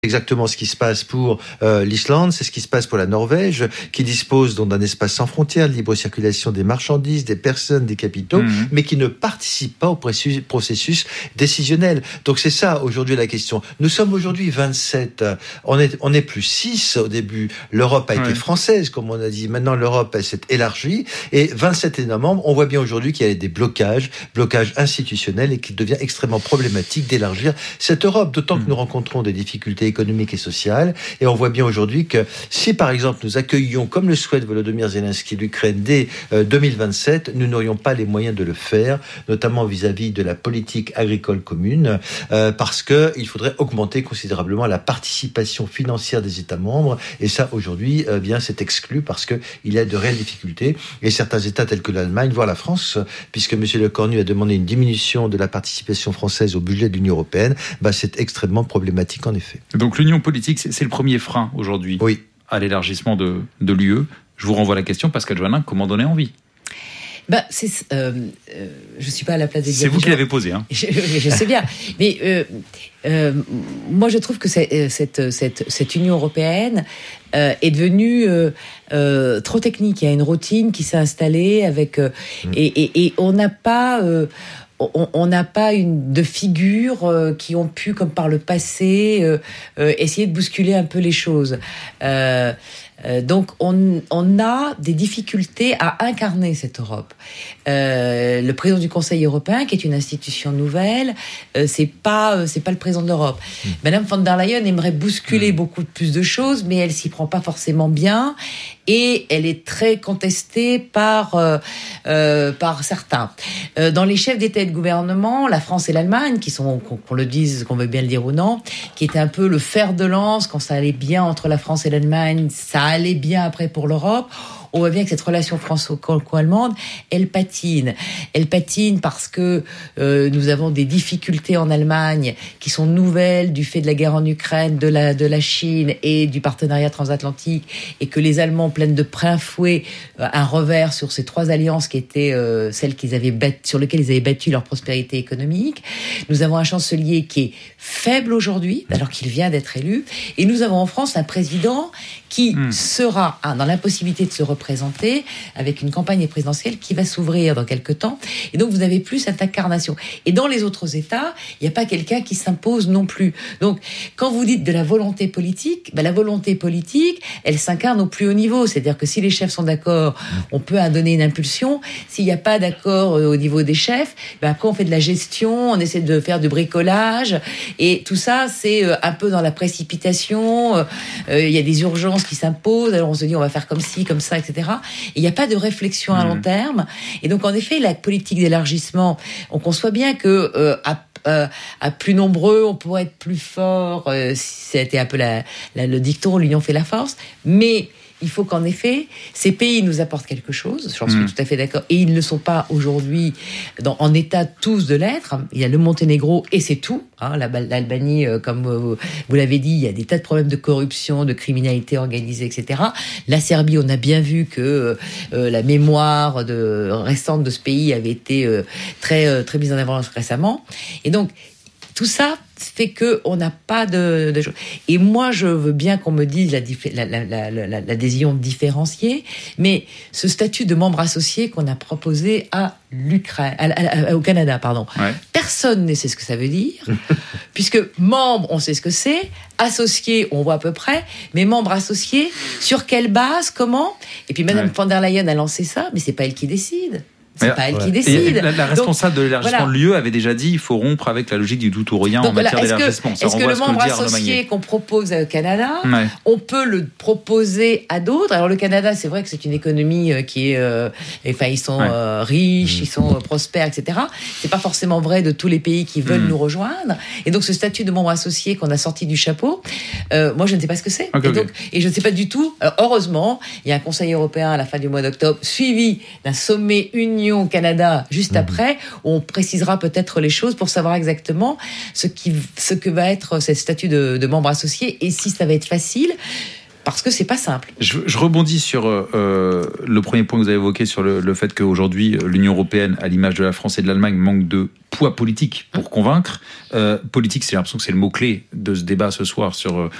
exactement ce qui se passe pour l'Islande, c'est ce qui se passe pour la Norvège, qui dispose donc d'un espace sans frontières, de libre circulation des marchandises, des personnes, des capitaux, mais qui ne participe pas au processus décisionnel. Donc c'est ça aujourd'hui la question. Nous sommes aujourd'hui 27, on est plus 6 au début. L'Europe a été française, comme on a dit. Maintenant l'Europe elle s'est élargie et 27 États membres. On voit bien aujourd'hui qu'il y a des blocages institutionnels et qu'il devient extrêmement problématique d'élargir cette Europe. D'autant que nous rencontrons des difficultés économique et sociale. Et on voit bien aujourd'hui que si, par exemple, nous accueillions, comme le souhaite Volodymyr Zelensky, l'Ukraine dès 2027, nous n'aurions pas les moyens de le faire, notamment vis-à-vis de la politique agricole commune, parce qu'il faudrait augmenter considérablement la participation financière des États membres. Et ça, aujourd'hui, bien, c'est exclu parce qu'il y a de réelles difficultés. Et certains États tels que l'Allemagne, voire la France, puisque M. Lecornu a demandé une diminution de la participation française au budget de l'Union européenne, c'est extrêmement problématique en effet. Donc l'union politique, c'est le premier frein aujourd'hui à l'élargissement de l'UE. Je vous renvoie la question, Pascal Joannin, comment donner envie ? Je ne suis pas à la place des dirigeants. C'est vous qui l'avez posé. Hein. Je sais bien. Mais moi, je trouve que cette Union européenne est devenue trop technique. Il y a une routine qui s'est installée avec... Et on n'a pas... On n'a pas de figures qui ont pu, comme par le passé, essayer de bousculer un peu les choses. Donc, on a des difficultés à incarner cette Europe. Le président du Conseil européen, qui est une institution nouvelle, c'est pas le président de l'Europe. Madame von der Leyen aimerait bousculer beaucoup plus de choses, mais elle s'y prend pas forcément bien. Et elle est très contestée par certains. Dans les chefs d'État et de gouvernement, la France et l'Allemagne, qui sont, qu'on le dise, qu'on veut bien le dire ou non, qui étaient un peu le fer de lance quand ça allait bien entre la France et l'Allemagne, ça allait bien après pour l'Europe. On voit bien que cette relation franco-allemande, elle patine. Elle patine parce que nous avons des difficultés en Allemagne qui sont nouvelles du fait de la guerre en Ukraine, de la Chine et du partenariat transatlantique, et que les Allemands prennent de plein fouet un revers sur ces trois alliances qui étaient celles sur lesquelles ils avaient battu leur prospérité économique. Nous avons un chancelier qui est faible aujourd'hui, alors qu'il vient d'être élu, et nous avons en France un président qui sera dans l'impossibilité de se représenter avec une campagne présidentielle qui va s'ouvrir dans quelques temps. Et donc, vous n'avez plus cette incarnation. Et dans les autres États, il n'y a pas quelqu'un qui s'impose non plus. Donc, quand vous dites de la volonté politique, la volonté politique, elle s'incarne au plus haut niveau. C'est-à-dire que si les chefs sont d'accord, on peut donner une impulsion. S'il n'y a pas d'accord au niveau des chefs, après, on fait de la gestion, on essaie de faire du bricolage. Et tout ça, c'est un peu dans la précipitation. Il y a des urgences qui s'imposent, alors on se dit on va faire comme ci, comme ça, etc. Et il n'y a pas de réflexion à long terme. Et donc en effet, la politique d'élargissement, on conçoit bien que à plus nombreux, on pourrait être plus fort. C'était un peu le dicton, l'union fait la force. Mais il faut qu'en effet, ces pays nous apportent quelque chose. J'en suis tout à fait d'accord. Et ils ne sont pas aujourd'hui en état tous de l'être. Il y a le Monténégro et c'est tout. L'Albanie, comme vous l'avez dit, il y a des tas de problèmes de corruption, de criminalité organisée, etc. La Serbie, on a bien vu que la mémoire récente de ce pays avait été très, très mise en avant récemment. Et donc, tout ça fait que on n'a pas de choses. Et moi, je veux bien qu'on me dise l'adhésion différenciée, mais ce statut de membre associé qu'on a proposé à l'Ukraine, au Canada, pardon. Ouais. Personne ne sait ce que ça veut dire, puisque membre, on sait ce que c'est, associé, on voit à peu près, mais membre associé, sur quelle base, comment ? Et puis Madame von der Leyen a lancé ça, mais c'est pas elle qui décide. C'est pas elle qui décide. La responsable de l'élargissement de l'UE avait déjà dit qu'il faut rompre avec la logique du tout ou rien en matière d'élargissement. Est-ce que le membre associé qu'on propose au Canada, on peut le proposer à d'autres ? Alors le Canada, c'est vrai que c'est une économie qui est... ils sont riches, ils sont prospères, etc. C'est pas forcément vrai de tous les pays qui veulent nous rejoindre. Et donc ce statut de membre associé qu'on a sorti du chapeau, moi je ne sais pas ce que c'est. Et je ne sais pas du tout. Alors, heureusement, il y a un Conseil européen à la fin du mois d'octobre, suivi d'un sommet Union au Canada juste après, où on précisera peut-être les choses pour savoir exactement ce que va être ce statut de membre associé et si ça va être facile. parce que c'est pas simple. Je rebondis sur le premier point que vous avez évoqué sur le fait qu'aujourd'hui l'Union européenne, à l'image de la France et de l'Allemagne, manque de poids politique pour convaincre. Politique, c'est l'impression que c'est le mot-clé de ce débat ce soir sur